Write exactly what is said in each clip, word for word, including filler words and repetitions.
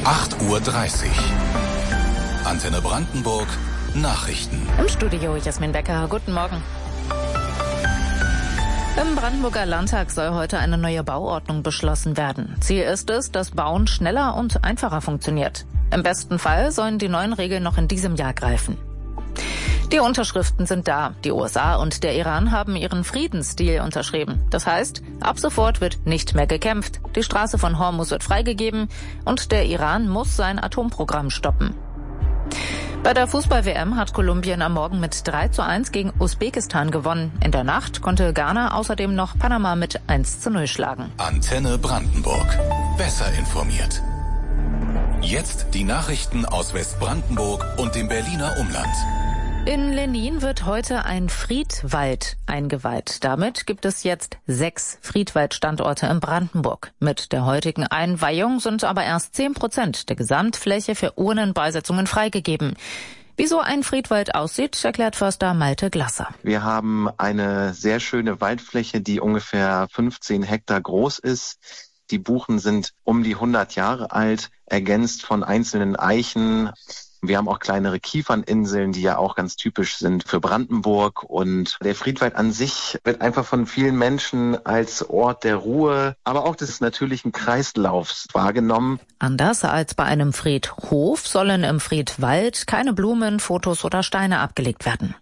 acht Uhr dreißig. Antenne Brandenburg Nachrichten. Im Studio Jasmin Becker. Guten Morgen. Im Brandenburger Landtag soll heute eine neue Bauordnung beschlossen werden. Ziel ist es, dass Bauen schneller und einfacher funktioniert. Im besten Fall sollen die neuen Regeln noch in diesem Jahr greifen. Die Unterschriften sind da. Die U S A und der Iran haben ihren Friedensdeal unterschrieben. Das heißt, ab sofort wird nicht mehr gekämpft. Die Straße von Hormuz wird freigegeben und der Iran muss sein Atomprogramm stoppen. Bei der Fußball-W M hat Kolumbien am Morgen mit drei zu eins gegen Usbekistan gewonnen. In der Nacht konnte Ghana außerdem noch Panama mit eins zu null schlagen. Antenne Brandenburg. Besser informiert. Jetzt die Nachrichten aus Westbrandenburg und dem Berliner Umland. In Lennin wird heute ein Friedwald eingeweiht. Damit gibt es jetzt sechs Friedwaldstandorte in Brandenburg. Mit der heutigen Einweihung sind aber erst zehn Prozent der Gesamtfläche für Urnenbeisetzungen freigegeben. Wie so ein Friedwald aussieht, erklärt Förster Malte Glasser. Wir haben eine sehr schöne Waldfläche, die ungefähr fünfzehn Hektar groß ist. Die Buchen sind um die hundert Jahre alt, ergänzt von einzelnen Eichen. Wir haben auch kleinere Kieferninseln, die ja auch ganz typisch sind für Brandenburg. Und der Friedwald an sich wird einfach von vielen Menschen als Ort der Ruhe, aber auch des natürlichen Kreislaufs wahrgenommen. Anders als bei einem Friedhof sollen im Friedwald keine Blumen, Fotos oder Steine abgelegt werden.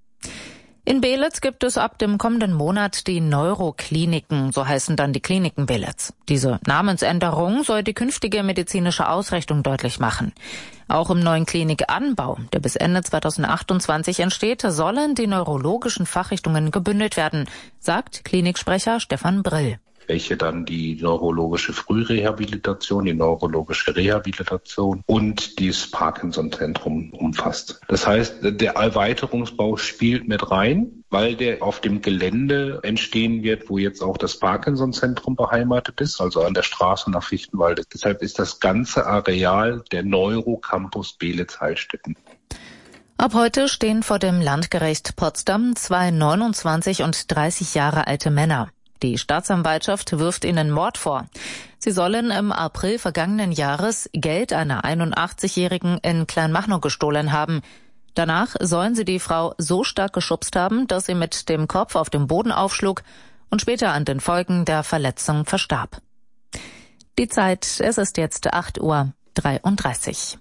In Beelitz gibt es ab dem kommenden Monat die Neurokliniken, so heißen dann die Kliniken Beelitz. Diese Namensänderung soll die künftige medizinische Ausrichtung deutlich machen. Auch im neuen Klinikanbau, der bis Ende zweitausendachtundzwanzig entsteht, sollen die neurologischen Fachrichtungen gebündelt werden, sagt Kliniksprecher Stefan Brill. Welche dann die neurologische Frührehabilitation, die neurologische Rehabilitation und das Parkinson-Zentrum umfasst. Das heißt, der Erweiterungsbau spielt mit rein, weil der auf dem Gelände entstehen wird, wo jetzt auch das Parkinson-Zentrum beheimatet ist, also an der Straße nach Fichtenwalde. Deshalb ist das ganze Areal der Neurocampus Beelitz-Heilstätten. Ab heute stehen vor dem Landgericht Potsdam zwei neunundzwanzig und dreißig Jahre alte Männer. Die Staatsanwaltschaft wirft ihnen Mord vor. Sie sollen im April vergangenen Jahres Geld einer einundachtzigjährigen in Kleinmachnow gestohlen haben. Danach sollen sie die Frau so stark geschubst haben, dass sie mit dem Kopf auf dem Boden aufschlug und später an den Folgen der Verletzung verstarb. Die Zeit, es ist jetzt acht Uhr dreiunddreißig.